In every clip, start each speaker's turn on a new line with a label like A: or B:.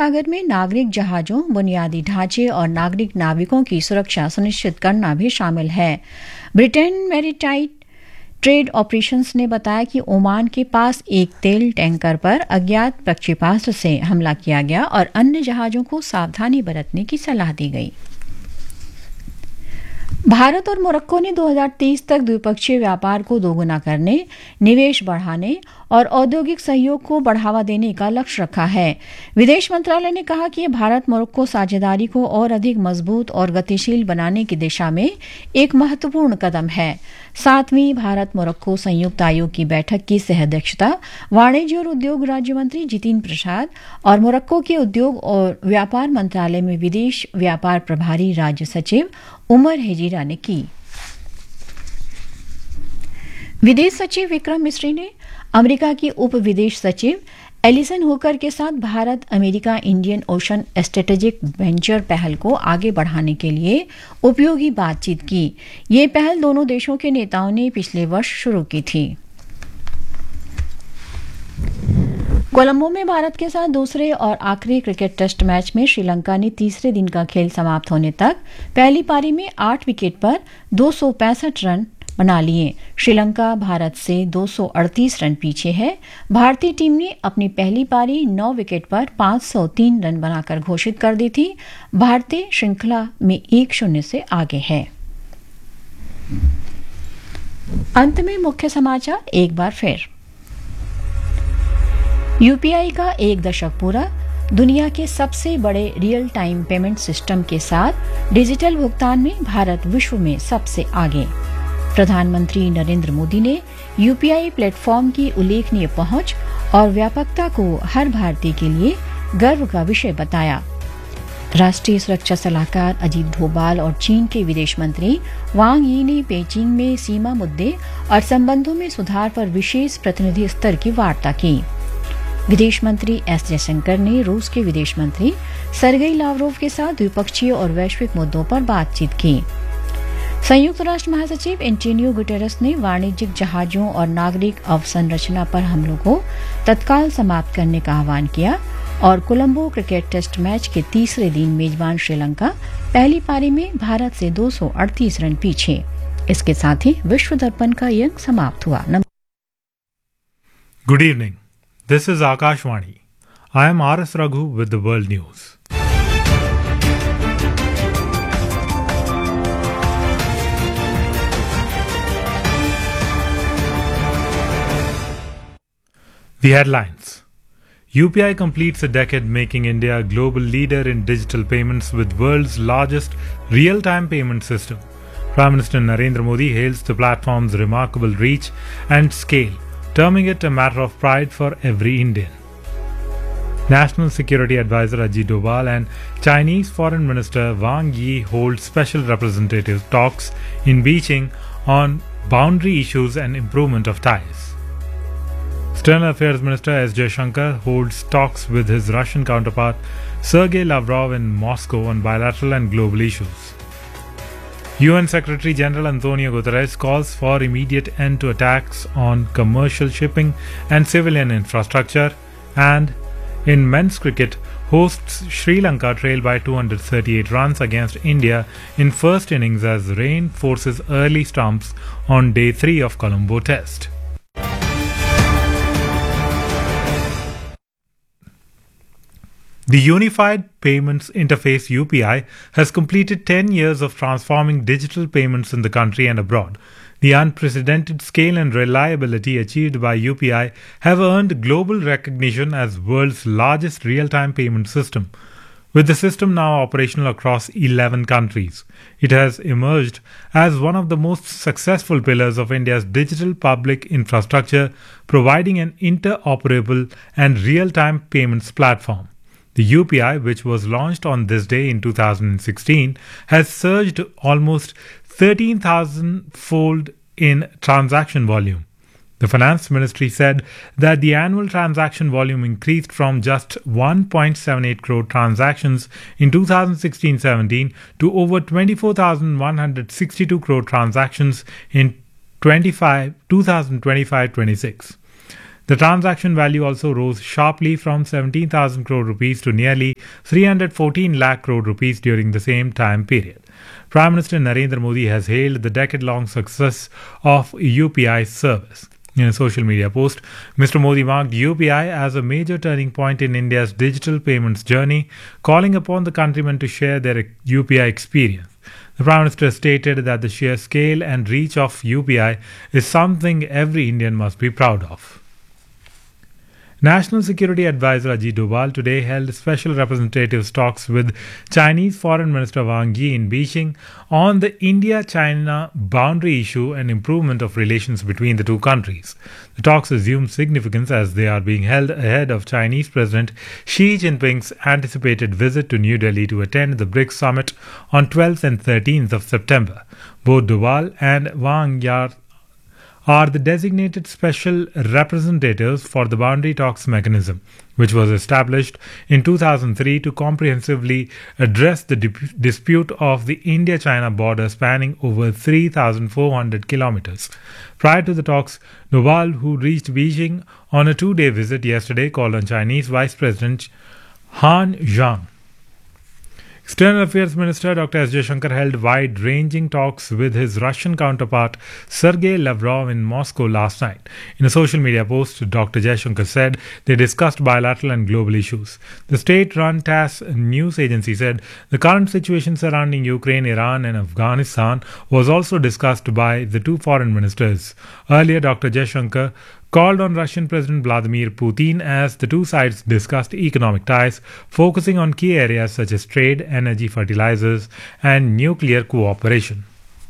A: महासागर में नागरिक जहाजों, बुनियादी ढांचे और नागरिक नाविकों की सुरक्षा सुनिश्चित करना भी शामिल है। ब्रिटेन मैरीटाइम ट्रेड ऑपरेशंस ने बताया कि ओमान के पास एक तेल टैंकर पर अज्ञात प्रक्षेपास्त्र से हमला किया गया और अन्य जहाजों को सावधानी बरतने की सलाह दी गई। भारत और मोरक्को ने 2030 तक द्विपक्षीय व्यापार को दोगुना करने, निवेश बढ़ाने और औद्योगिक सहयोग को बढ़ावा देने का लक्ष्य रखा है। विदेश मंत्रालय ने कहा कि भारत मोरक्को साझेदारी को और अधिक मजबूत और गतिशील बनाने की दिशा में एक महत्वपूर्ण कदम है। 7वीं भारत मोरक्को संयुक्त आयोग की बैठक की सह-अध्यक्षता वाणिज्य और उद्योग राज्य मंत्री जितिन प्रसाद और मोरक्को के उद्योग और व्यापार मंत्रालय में विदेश व्यापार प्रभारी राज्य सचिव उमर हेजिरा ने की। विदेश सचिव विक्रम मिस्री ने अमेरिका की उप विदेश सचिव एलिसन हुकर के साथ Bharat America Indian ocean strategic venture पहल को आगे बढ़ाने के लिए उपयोगी बातचीत की। ये पहल दोनों देशों के नेताओं ने पिछले वर्ष शुरू की थी। कोलंबो में भारत के साथ दूसरे और आखिरी क्रिकेट टेस्ट मैच में श्रीलंका ने तीसरे दिन का खेल समाप्त होने तक पहली पारी में 8 विकेट पर 265 रन बना लिए। श्रीलंका भारत से 238 रन पीछे है। भारतीय टीम ने अपनी पहली पारी 9 विकेट पर 503 रन बनाकर घोषित कर दी थी। भारतीय श्रृंखला में 1-0 से आगे है। अंत में मुख्य समाचार एक बार फिर। यूपीआई का 1 दशक पूरा। दुनिया के सबसे बड़े रियल टाइम पेमेंट सिस्टम के साथ डिजिटल भुगतान में भारत विश्व में सबसे आगे। प्रधानमंत्री नरेंद्र मोदी ने यूपीआई प्लेटफॉर्म की उल्लेखनीय पहुंच और व्यापकता को हर भारतीय के लिए गर्व का विषय बताया। राष्ट्रीय सुरक्षा सलाहकार अजीत डोभाल और चीन के विदेश मंत्री वांग यी ने पेइचिंग में सीमा मुद्दे और संबंधों में सुधार पर विशेष प्रतिनिधि स्तर की वार्ता की। विदेश मंत्री एस जयशंकर ने रूस के विदेश मंत्री सरगेई लावरोव के साथ द्विपक्षीय और वैश्विक मुद्दों पर बातचीत की। संयुक्त राष्ट्र महासचिव एंटोनियो गुटेरेस ने वाणिज्यिक जहाजों और नागरिक अवसंरचना पर हमलों को तत्काल समाप्त करने का आह्वान किया और कोलंबो क्रिकेट टेस्ट मैच के तीसरे दिन मेजबान श्रीलंका पहली पारी में भारत से 238 रन पीछे। इसके साथ ही विश्व दर्पण का ये अंक समाप्त हुआ।
B: Good evening, this is Akashvani. I am RS. Raghu with the world news. The headlines. UPI completes a decade making India a global leader in digital payments with world's largest real-time payment system. Prime Minister Narendra Modi hails the platform's remarkable reach and scale, terming it a matter of pride for every Indian. National Security Advisor Ajit Doval and Chinese Foreign Minister Wang Yi hold special representative talks in Beijing on boundary issues and improvement of ties. External Affairs Minister S. Jaishankar holds talks with his Russian counterpart Sergei Lavrov in Moscow on bilateral and global issues. UN Secretary General Antonio Guterres calls for immediate end to attacks on commercial shipping and civilian infrastructure. And in men's cricket, hosts Sri Lanka trail by 238 runs against India in first innings as rain forces early stumps on day 3 of Colombo Test. The Unified Payments Interface UPI has completed 10 years of transforming digital payments in the country and abroad. The unprecedented scale and reliability achieved by UPI have earned global recognition as world's largest real-time payment system. With the system now operational across 11 countries, it has emerged as one of the most successful pillars of India's digital public infrastructure, providing an interoperable and real-time payments platform. The UPI, which was launched on this day in 2016, has surged almost 13,000-fold in transaction volume. The Finance Ministry said that the annual transaction volume increased from just 1.78 crore transactions in 2016-17 to over 24,162 crore transactions in 2025-26. The transaction value also rose sharply from 17,000 crore rupees to nearly 314 lakh crore rupees during the same time period. Prime Minister Narendra Modi has hailed the decade-long success of UPI service. In a social media post, Mr. Modi marked UPI as a major turning point in India's digital payments journey, calling upon the countrymen to share their UPI experience. The Prime Minister stated that the sheer scale and reach of UPI is something every Indian must be proud of. National Security Advisor Ajit Doval today held special representative talks with Chinese Foreign Minister Wang Yi in Beijing on the India-China boundary issue and improvement of relations between the two countries. The talks assume significance as they are being held ahead of Chinese President Xi Jinping's anticipated visit to New Delhi to attend the BRICS summit on 12th and 13th of September. Both Doval and Wang Yi are the designated special representatives for the boundary talks mechanism, which was established in 2003 to comprehensively address the dispute of the India-China border spanning over 3,400 kilometers. Prior to the talks, Doval, who reached Beijing on a two-day visit yesterday, called on Chinese Vice President Han Zhang. External Affairs Minister Dr. S. Jaishankar held wide-ranging talks with his Russian counterpart Sergei Lavrov in Moscow last night. In a social media post, Dr. Jaishankar said they discussed bilateral and global issues. The state-run TASS news agency said the current situation surrounding Ukraine, Iran and Afghanistan was also discussed by the two foreign ministers. Earlier, Dr. Jaishankar called on Russian President Vladimir Putin as the two sides discussed economic ties, focusing on key areas such as trade, energy, fertilizers, and nuclear cooperation.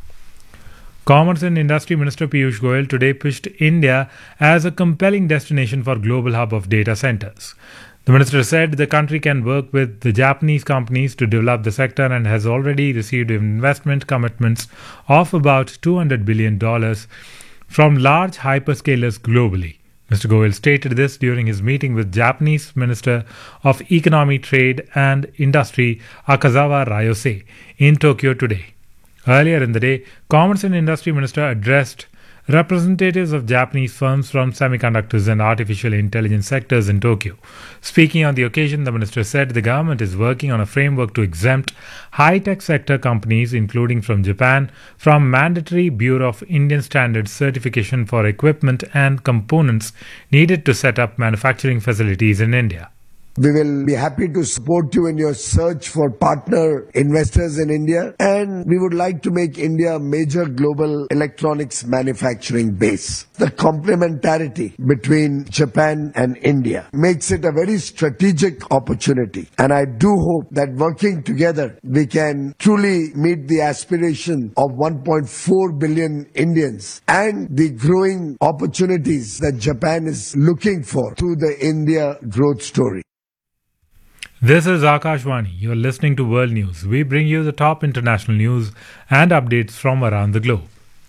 B: Commerce and Industry Minister Piyush Goyal today pitched India as a compelling destination for global hub of data centers. The minister said the country can work with the Japanese companies to develop the sector and has already received investment commitments of about $200 billion from large hyperscalers globally. Mr. Goyal stated this during his meeting with Japanese Minister of Economy, Trade and Industry Akazawa Ryose in Tokyo today. Earlier in the day, Commerce and Industry Minister addressed representatives of Japanese firms from semiconductors and artificial intelligence sectors in Tokyo. Speaking on the occasion, the minister said the government is working on a framework to exempt high-tech sector companies, including from Japan, from mandatory Bureau of Indian Standards certification for equipment and components needed to set up manufacturing facilities in India.
C: We will be happy to support you in your search for partner investors in India, and we would like to make India a major global electronics manufacturing base. The complementarity between Japan and India makes it a very strategic opportunity, and I do hope that working together we can truly meet the aspiration of 1.4 billion Indians and the growing opportunities that Japan is looking for through the India growth story.
B: This is Akashvani. You are listening to World News. We bring you the top international news and updates from around the globe.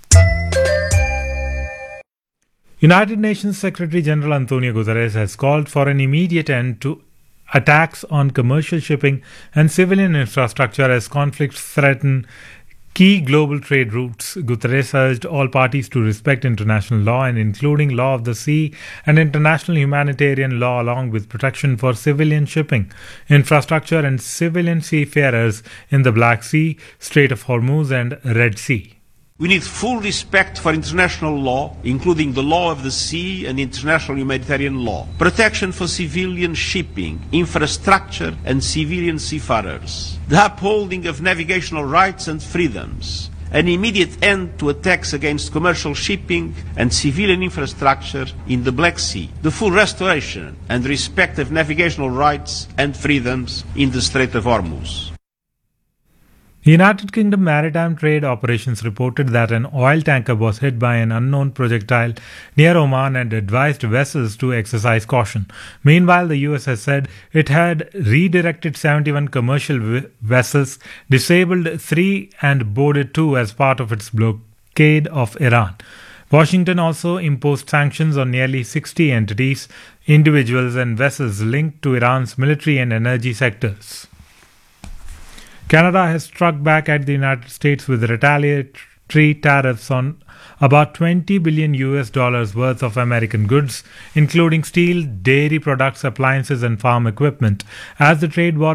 B: United Nations Secretary General Antonio Guterres has called for an immediate end to attacks on commercial shipping and civilian infrastructure as conflicts threaten key global trade routes. Guterres urged all parties to respect international law and including law of the sea and international humanitarian law, along with protection for civilian shipping, infrastructure and civilian seafarers in the Black Sea, Strait of Hormuz and Red Sea.
D: We need full respect for international law, including the law of the sea and international humanitarian law, protection for civilian shipping, infrastructure and civilian seafarers, the upholding of navigational rights and freedoms, an immediate end to attacks against commercial shipping and civilian infrastructure in the Black Sea, the full restoration and respect of navigational rights and freedoms in the Strait of Hormuz.
B: The United Kingdom Maritime Trade Operations reported that an oil tanker was hit by an unknown projectile near Oman and advised vessels to exercise caution. Meanwhile, the US has said it had redirected 71 commercial vessels, disabled 3 and boarded 2 as part of its blockade of Iran. Washington also imposed sanctions on nearly 60 entities, individuals and vessels linked to Iran's military and energy sectors. Canada has struck back at the United States with retaliatory tariffs on about $20 billion worth of American goods, including steel, dairy products, appliances, and farm equipment, as the trade war